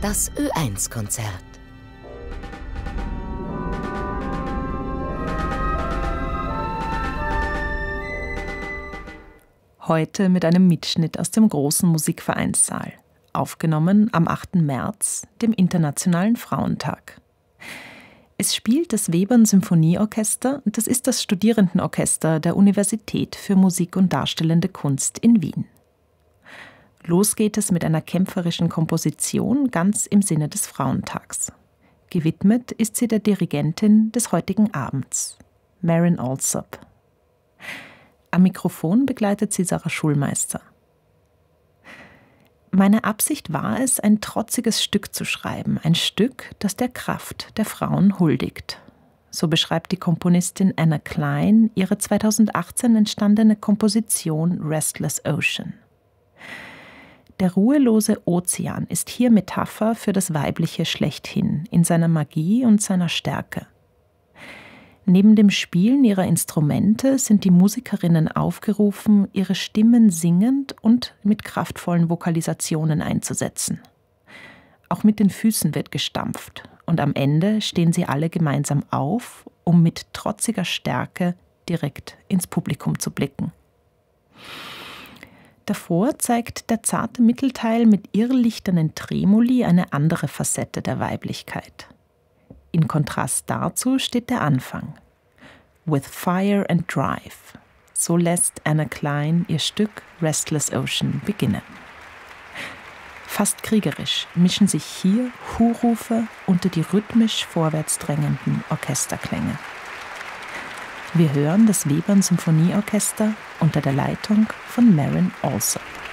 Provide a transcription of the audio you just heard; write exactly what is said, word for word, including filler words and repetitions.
Das Ö eins Konzert. Heute mit einem Mitschnitt aus dem großen Musikvereinssaal, aufgenommen am achten März, dem Internationalen Frauentag. Es spielt das Webern Symphonieorchester, das ist das Studierendenorchester der Universität für Musik und Darstellende Kunst in Wien. Los geht es mit einer kämpferischen Komposition ganz im Sinne des Frauentags. Gewidmet ist sie der Dirigentin des heutigen Abends, Marin Alsop. Am Mikrofon begleitet sie Sarah Schulmeister. Meine Absicht war es, ein trotziges Stück zu schreiben, ein Stück, das der Kraft der Frauen huldigt. So beschreibt die Komponistin Anna Klein ihre zweitausendachtzehn entstandene Komposition Restless Ocean. Der ruhelose Ozean ist hier Metapher für das Weibliche schlechthin, in seiner Magie und seiner Stärke. Neben dem Spielen ihrer Instrumente sind die Musikerinnen aufgerufen, ihre Stimmen singend und mit kraftvollen Vokalisationen einzusetzen. Auch mit den Füßen wird gestampft und am Ende stehen sie alle gemeinsam auf, um mit trotziger Stärke direkt ins Publikum zu blicken. Davor zeigt der zarte Mittelteil mit irrlichternden Tremoli eine andere Facette der Weiblichkeit. In Kontrast dazu steht der Anfang. With Fire and Drive. So lässt Anna Klein ihr Stück Restless Ocean beginnen. Fast kriegerisch mischen sich hier Hu-Rufe unter die rhythmisch vorwärts drängenden Orchesterklänge. Wir hören das Webern Symphonieorchester unter der Leitung von Marin Alsop.